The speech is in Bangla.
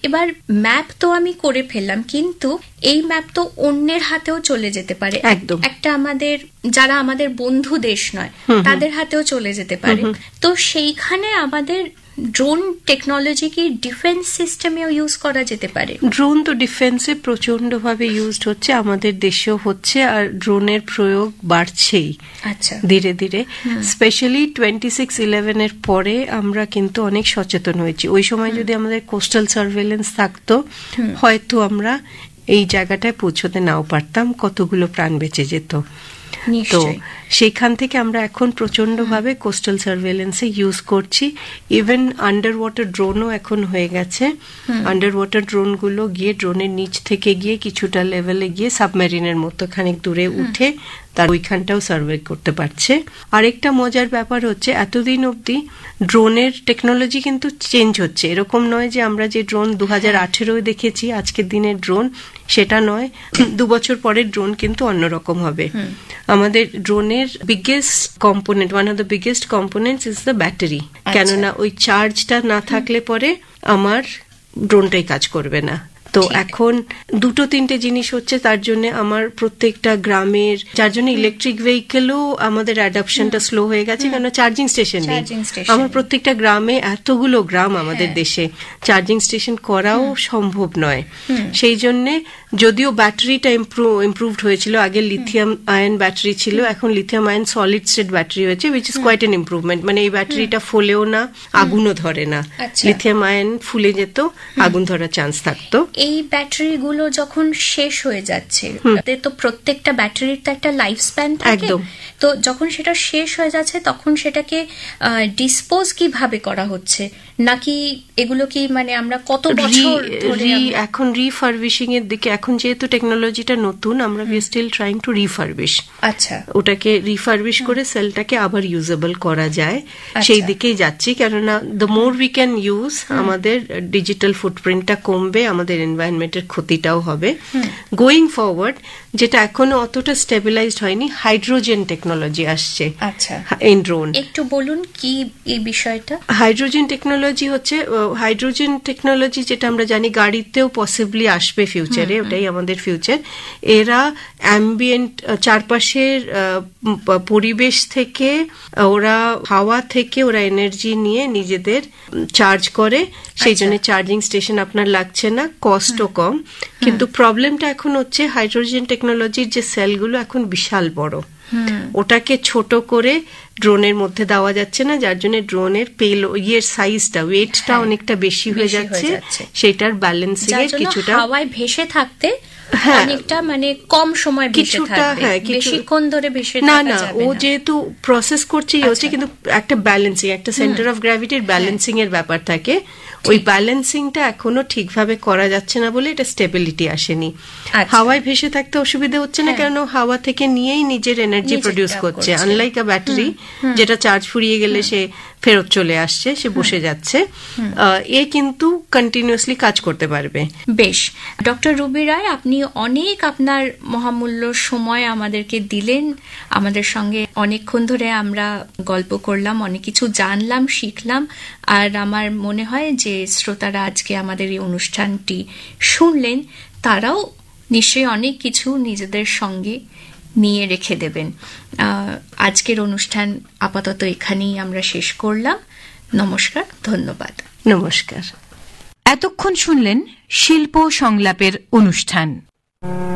এবার ম্যাপ তো আমি করে ফেললাম, কিন্তু এই ম্যাপ তো অন্যের হাতেও চলে যেতে পারে, একদম একটা আমাদের যারা আমাদের বন্ধু দেশ নয় তাদের হাতেও চলে যেতে পারে। তো সেইখানে আমাদের ড্রোন টেকনোলজি কি ডিফেন্স সিস্টেমেও ইউজ করা যেতে পারে? ড্রোন তো ডিফেন্সে প্রচন্ড ভাবে ইউজড হচ্ছে, আমাদের দেশেও হচ্ছে, আর ড্রোনের প্রয়োগ বাড়ছেই আচ্ছা ধীরে ধীরে। স্পেশালি 26/11 এর পরে আমরা কিন্তু অনেক সচেতন হয়েছি। ওই সময় যদি আমাদের কোস্টাল সার্ভেলেন্স থাকতো, হয়তো আমরা এই জায়গাটায় পৌঁছতে নাও পারতাম, কতগুলো প্রাণ বেঁচে যেত। তো সেখান থেকে আমরা এখন প্রচন্ড ভাবে কোস্টাল সার্ভেলেন্সে ইউজ করছি। ইভেন আন্ডার ওয়াটার ড্রোনও এখন হয়ে গেছে। আন্ডার ওয়াটার ড্রোন গুলো গিয়ে ড্রোনের নিচ থেকে গিয়ে কিছুটা লেভেলে গিয়ে সাবমেরিনের মতো খানিক দূরে উঠে তার ওইখানটাও সার্ভে করতে পারছে। আরেকটা মজার ব্যাপার হচ্ছে, এতদিন অব্দি ড্রোনের টেকনোলজি কিন্তু চেঞ্জ হচ্ছে। এরকম নয় যে আমরা যে ড্রোন 2018 দেখেছি আজকের দিনের ড্রোন, সেটা নয়। 2 বছর পরের ড্রোন কিন্তু অন্যরকম হবে। আমাদের ড্রোনের biggest component, one of the biggest components is the battery. কেননা ওই চার্জটা না থাকলে পরে আমার ড্রোনটাই কাজ করবে না। তো এখন 2-3টে জিনিস হচ্ছে, তার জন্য আমার প্রত্যেকটা গ্রামের, যার জন্য ইলেকট্রিক ভেহিকেলও আমাদের অ্যাডাপশনটা স্লো হয়ে গেছে, কারণ চার্জিং স্টেশন নেই। আমার প্রত্যেকটা গ্রামে, এতগুলো গ্রাম আমাদের দেশে, চার্জিং স্টেশন করাও সম্ভব নয়। সেই জন্যে যদিও ব্যাটারিটা ইমপ্রুভড হয়েছিল, আগে লিথিয়াম আয়ন ব্যাটারি ছিল, এখন lithium ion solid state battery হয়েছে, which is quite N improvement. মানে এই ব্যাটারিটা ফুলেও না, আগুনও ধরে না। লিথিয়াম আয়ন ফুলে যেত, আগুন ধরার চান্স থাকতো। এই ব্যাটারিগুলো যখন শেষ হয়ে যাচ্ছে, তো প্রত্যেকটা ব্যাটারির তো একটা লাইফ স্প্যান থাকে। একদম। তো যখন সেটা শেষ হয়ে যাচ্ছে, তখন সেটাকে ডিসপোজ কিভাবে করা হচ্ছে, নাকি এগুলো কি মানে আমরা কত বছর ধরে এখন রিফারবিশিং এর দিকে, এখন যেহেতু টেকনোলজিটা নতুন, আমরা we still trying to refurbish. আচ্ছা, ওটাকে রিফারবিশ করে সেলটাকে আবার ইউজেবল করা যায়, সেই দিকেই যাচ্ছি। কেননা the more we can use, আমাদের ডিজিটাল ফুটপ্রিন্টটা কমবে, আমাদের এনভায়রনমেন্টের ক্ষতিটাও হবে। গোয়িং ফরওয়ার্ড, যেটা এখনো অতটা স্টেবিলাইজড হয়নি, হাইড্রোজেন টেকনোলজি আসছে। আচ্ছা, ইন ড্রোন একটু বলুন কি এই বিষয়টা। হাইড্রোজেন টেকনোলজি হচ্ছে, হাইড্রোজেন টেকনোলজি যেটা আমরা জানি গাড়িতেও পসিবলি আসবে ফিউচারে, ওটাই আমাদের ফিউচার। এরা অ্যাম্বিয়েন্ট, চারপাশের পরিবেশ থেকে, ওরা হাওয়া থেকে ওরা এনার্জি নিয়ে নিজেদের চার্জ করে, সেই জন্য চার্জিং স্টেশন আপনার লাগছে না, কস্টও কম। কিন্তু প্রবলেমটা এখন হচ্ছে হাইড্রোজেন টেকনোলজির যে সেলগুলো এখন বিশাল বড়, ওটাকে ছোট করে ড্রোনের মধ্যে দেওয়া যাচ্ছে না, যার জন্য ড্রোনের সাইজটা, ওয়েটটা অনেকটা বেশি হয়ে যাচ্ছে। সেটার ব্যালেন্সিং এর কিছুটা, হাওয়ায় ভেসে থাকতে অনেকটা মানে কম সময় কিছুটা, বেশিক্ষণ ধরে ভেসে না না, ও যেহেতু প্রসেস করছে হচ্ছে, কিন্তু একটা ব্যালেন্সিং, একটা সেন্টার অফ গ্র্যাভিটির ব্যালেন্সিং এর ব্যাপার থাকে। ওই ব্যালেন্সিংটা এখনো ঠিকভাবে করা যাচ্ছে না বলে এটা স্টেবিলিটি আসেনি। হাওয়ায় ভেসে থাকতে অসুবিধা হচ্ছে না, কারণ হাওয়া থেকে নিয়েই নিজের এনার্জি প্রডিউস করছে, আনলাইক আ ব্যাটারি যেটা চার্জ ফুরিয়ে গেলে সে ফেরত চলে আসছে, সে বসে যাচ্ছে। এ কিন্তু কন্টিনিউয়াসলি কাজ করতে পারবে। বেশ, ডক্টর রুবি রায়, আপনি অনেক আপনার মহামূল্য সময় আমাদেরকে দিলেন। আমাদের সঙ্গে অনেকক্ষণ ধরে আমরা গল্প করলাম, অনেক কিছু জানলাম, শিখলাম। আর আমার মনে হয় যে শ্রোতারা আজকে আমাদের এই অনুষ্ঠানটি শুনলেন, তারাও নিশ্চয়ই অনেক কিছু নিজেদের সঙ্গে নিয়ে রেখে দেবেন। আজকের অনুষ্ঠান আপাতত এখানেই আমরা শেষ করলাম। নমস্কার, ধন্যবাদ। নমস্কার। এতক্ষণ শুনলেন শিল্প সংলাপের অনুষ্ঠান।